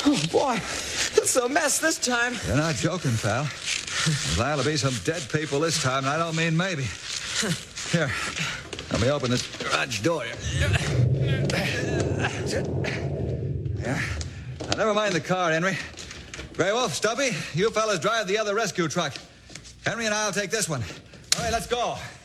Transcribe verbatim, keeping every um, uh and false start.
Oh, boy. It's a mess this time. You're not joking, pal. There's liable to be some dead people this time, and I don't mean maybe. Here, let me open this garage door. Yeah. Now, never mind the car, Henry. Grey Wolf, Stumpy, you fellas drive the other rescue truck. Henry and I'll take this one. All right, let's go.